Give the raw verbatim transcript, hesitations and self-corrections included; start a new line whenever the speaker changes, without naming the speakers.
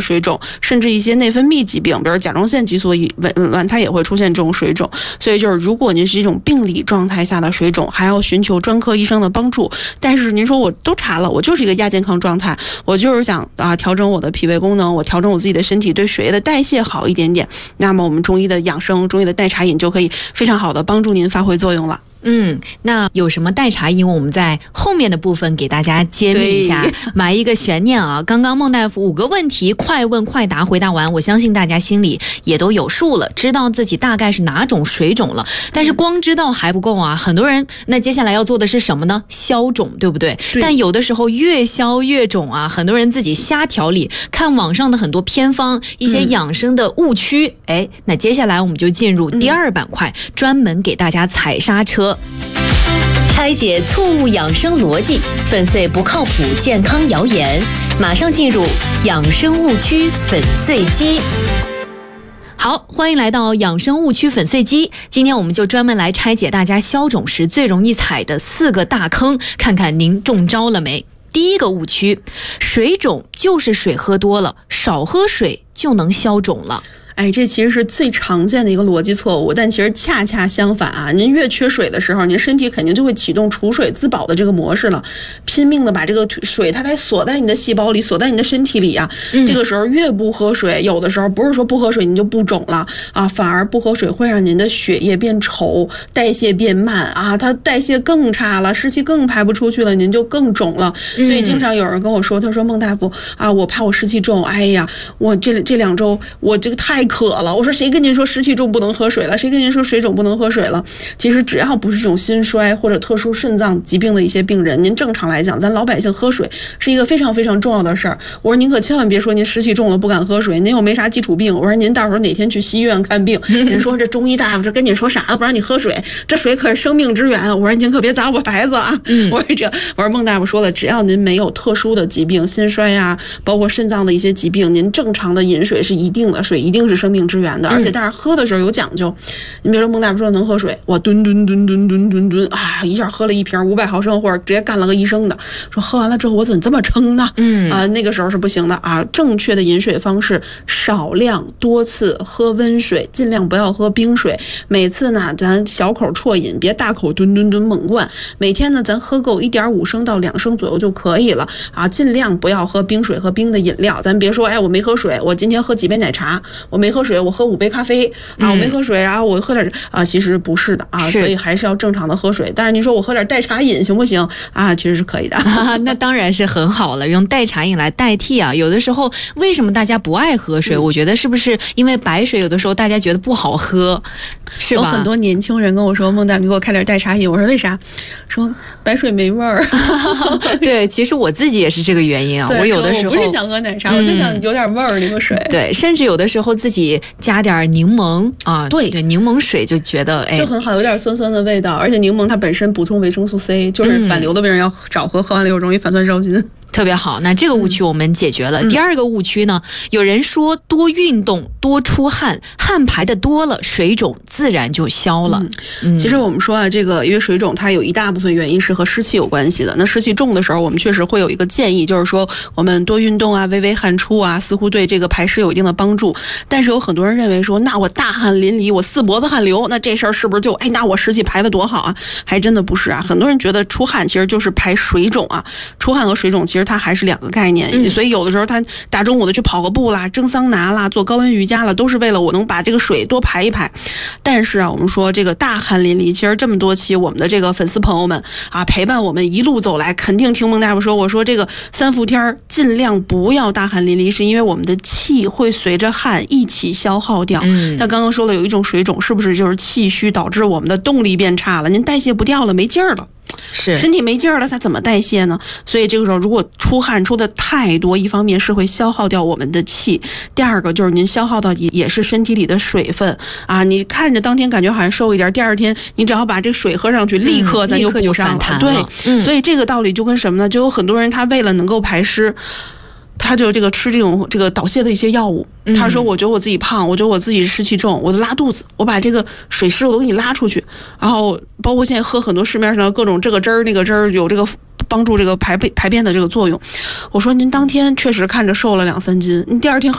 水肿，甚至一些内分泌疾病，比如甲状腺激素紊乱，它也会出现这种水肿。所以就是如果您是一种病理状态下的水肿，还要寻求专科医生的帮助。但是您说我都查了，我就是一个亚健康状态，我就是想啊调整我的脾胃功能，我调整我自己的身体对水液的代谢好一点点，那么我们中医的养生，中医的代茶饮就可以非常好的帮助您发挥作用了。
嗯，那有什么代茶饮，我们在后面的部分给大家揭秘一下，埋一个悬念啊。刚刚孟大夫五个问题快问快答回答完，我相信大家心里也都有数了，知道自己大概是哪种水肿了。但是光知道还不够啊，很多人那接下来要做的是什么呢？消肿，对不对？对。但有的时候越消越肿啊，很多人自己瞎调理，看网上的很多偏方，一些养生的误区。嗯、哎，那接下来我们就进入第二板块，嗯、专门给大家踩刹车。
拆解错误养生逻辑，粉碎不靠谱健康谣言，马上进入养生误区粉碎机。
好，欢迎来到养生误区粉碎机。今天我们就专门来拆解大家消肿时最容易踩的四个大坑，看看您中招了没。第一个误区，水肿就是水喝多了，少喝水就能消肿了。
哎，这其实是最常见的一个逻辑错误，但其实恰恰相反啊！您越缺水的时候，您身体肯定就会启动储水自保的这个模式了，拼命的把这个水它来锁在你的细胞里，锁在你的身体里啊。嗯、这个时候越不喝水，有的时候不是说不喝水你就不肿了啊，反而不喝水会让您的血液变稠，代谢变慢啊，它代谢更差了，湿气更排不出去了，您就更肿了。所以经常有人跟我说，他说孟大夫啊，我怕我湿气重，哎呀，我这这两周我这个太渴了。我说谁跟您说湿气重不能喝水了？谁跟您说水肿不能喝水了？其实只要不是这种心衰或者特殊肾脏疾病的一些病人，您正常来讲，咱老百姓喝水是一个非常非常重要的事儿。我说您可千万别说您湿气重了不敢喝水，您又没啥基础病。我说您到时候哪天去西医院看病，人说这中医大夫这跟你说啥了，不让你喝水，这水可是生命之源。我说您可别砸我牌子啊！嗯、我说这，我说孟大夫说了，只要您没有特殊的疾病，心衰啊，包括肾脏的一些疾病，您正常的饮水是一定的，水一定是生命之源的，而且但是喝的时候有讲究。你比如说孟大夫说能喝水，我吨吨吨吨吨吨吨啊，一下喝了一瓶五百毫升，或者直接干了个一升的，说喝完了之后我怎么这么撑呢？嗯啊，那个时候是不行的啊。正确的饮水方式，少量多次喝温水，尽量不要喝冰水。每次呢，咱小口啜饮，别大口吨吨吨猛灌。每天呢，咱喝够一点五升到两升左右就可以了啊。尽量不要喝冰水和冰的饮料。咱别说，哎，我没喝水，我今天喝几杯奶茶，我没喝水，我喝五杯咖啡啊，我没喝水，然后我喝点啊，其实不是的啊，所以还是要正常的喝水。但是你说我喝点代茶饮行不行啊？其实是可以的。
啊、那当然是很好了，用代茶饮来代替啊。有的时候为什么大家不爱喝水？嗯、我觉得是不是因为白水有的时候大家觉得不好喝，是吧？
有很多年轻人跟我说，孟大夫你给我开点代茶饮，我说为啥？说白水没味儿。
对，其实我自己也是这个原因啊。我有的时候
我不是想喝奶茶，嗯、我就想有点味儿那个水。
对，甚至有的时候自己加点柠檬啊，对对，柠檬水就觉得哎，
就很好，有点酸酸的味道，而且柠檬它本身补充维生素 C， 就是反流的病人要少喝，喝完了又容易反酸烧心。
特别好，那这个误区我们解决了。嗯、第二个误区呢，有人说多运动多出汗，汗排的多了，水肿自然就消了。
嗯嗯、其实我们说啊，这个因为水肿它有一大部分原因是和湿气有关系的。那湿气重的时候，我们确实会有一个建议，就是说我们多运动啊，微微汗出啊，似乎对这个排湿有一定的帮助。但是有很多人认为说，那我大汗淋漓，我四脖子汗流，那这事儿是不是就哎，那我湿气排的多好啊？还真的不是啊。很多人觉得出汗其实就是排水肿啊，出汗和水肿其实它还是两个概念。嗯、所以有的时候他大中午的去跑个步啦，蒸桑拿啦，做高温瑜伽啦，都是为了我能把这个水多排一排。但是啊，我们说这个大汗淋漓，其实这么多期我们的这个粉丝朋友们啊，陪伴我们一路走来，肯定听孟大夫说，我说这个三伏天尽量不要大汗淋漓，是因为我们的气会随着汗一起消耗掉。嗯，他刚刚说了有一种水肿，是不是就是气虚导致我们的动力变差了？您代谢不掉了，没劲儿了。
是
身体没劲儿了，它怎么代谢呢？所以这个时候如果出汗出的太多，一方面是会消耗掉我们的气，第二个就是您消耗到也是身体里的水分啊。你看着当天感觉好像瘦一点，第二天你只要把这水喝上去，立刻咱就补上了。
嗯、
对、
嗯，
所以这个道理就跟什么呢？就有很多人他为了能够排湿，他就这个吃这种这个导泻的一些药物。他说我觉得我自己胖，我觉得我自己湿气重，我都拉肚子，我把这个水湿我都给你拉出去。然后包括现在喝很多市面上的各种这个汁儿那个汁儿，有这个帮助这个排排便的这个作用。我说您当天确实看着瘦了两三斤，你第二天